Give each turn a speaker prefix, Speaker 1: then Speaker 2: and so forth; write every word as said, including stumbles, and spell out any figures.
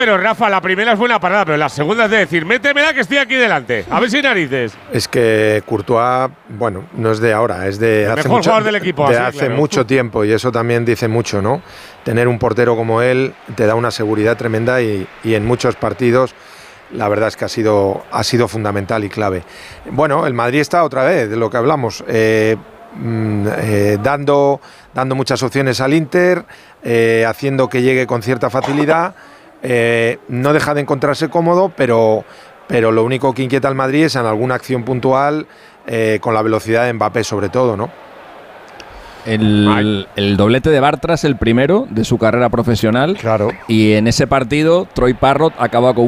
Speaker 1: Pero Rafa, la primera es buena parada, pero la segunda es de decir, métemela que estoy aquí delante. A ver si narices.
Speaker 2: Es que Courtois, bueno, no es de ahora, es de
Speaker 1: el
Speaker 2: hace,
Speaker 1: mejor
Speaker 2: mucho,
Speaker 1: jugador del equipo,
Speaker 2: de
Speaker 1: así,
Speaker 2: hace
Speaker 1: claro.
Speaker 2: mucho tiempo, y eso también dice mucho, ¿no? Tener un portero como él te da una seguridad tremenda y, y en muchos partidos la verdad es que ha sido, ha sido fundamental y clave. Bueno, el Madrid está otra vez, de lo que hablamos, eh, eh, dando, dando muchas opciones al Inter, eh, haciendo que llegue con cierta facilidad. Eh, no deja de encontrarse cómodo, pero, pero lo único que inquieta al Madrid es en alguna acción puntual, eh, con la velocidad de Mbappé sobre todo, ¿no?
Speaker 3: El, el doblete de Bartra es el primero de su carrera profesional.
Speaker 2: Claro.
Speaker 3: Y en ese partido, Troy Parrott acaba con